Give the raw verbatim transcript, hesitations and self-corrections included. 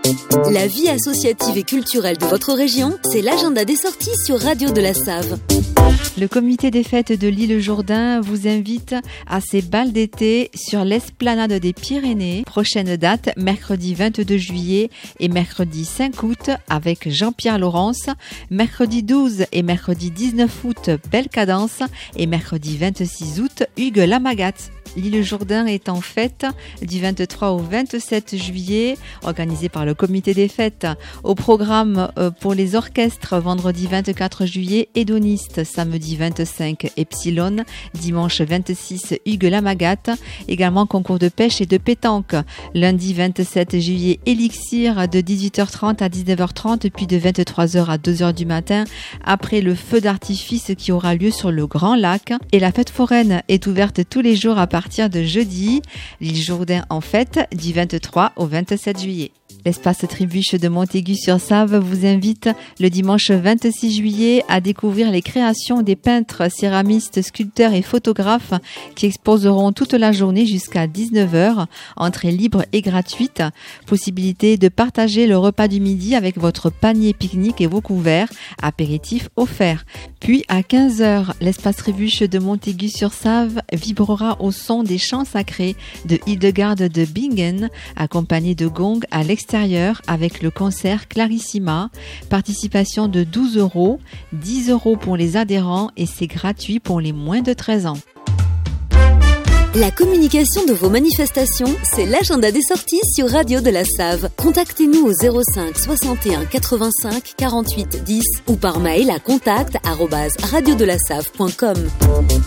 La vie associative et culturelle de votre région, c'est l'agenda des sorties sur Radio de la Save. Le comité des fêtes de l'île Jourdain vous invite à ses bals d'été sur l'esplanade des Pyrénées. Prochaine date, mercredi vingt-deux juillet et mercredi cinq août avec Jean-Pierre Laurence. Mercredi douze et mercredi dix-neuf août, Belle Cadence. Et mercredi vingt-six août, Hugues Lamagat. L'île Jourdain est en fête du vingt-trois au vingt-sept juillet, organisé par le comité des fêtes. Au programme pour les orchestres, vendredi vingt-quatre juillet, Hédoniste, samedi vingt-cinq, Epsilon, dimanche vingt-six, Hugues Lamagat. Également concours de pêche et de pétanque. Lundi vingt-sept juillet, Élixir, de dix-huit heures trente à dix-neuf heures trente, puis de vingt-trois heures à deux heures du matin, après le feu d'artifice qui aura lieu sur le Grand Lac. Et la fête foraine est ouverte tous les jours à partir À partir de jeudi, l'île Jourdain en fête du vingt-trois au vingt-sept juillet. L'espace Trébuche de Montaigu-sur-Save vous invite le dimanche vingt-six juillet à découvrir les créations des peintres, céramistes, sculpteurs et photographes qui exposeront toute la journée jusqu'à dix-neuf heures. Entrée libre et gratuite. Possibilité de partager le repas du midi avec votre panier pique-nique et vos couverts. Apéritif offert. Puis à quinze heures, l'espace Trébuche de Montaigu-sur-Save vibrera au son des chants sacrés de Hildegarde de Bingen, accompagné de gong à l'extérieur avec le concert Clarissima. Participation de douze euros, dix euros pour les adhérents et c'est gratuit pour les moins de treize ans. La communication de vos manifestations, c'est l'agenda des sorties sur Radio de la Save. Contactez-nous au zéro cinq soixante et un quatre-vingt-cinq quarante-huit dix ou par mail à contact arobase radio de la save point com.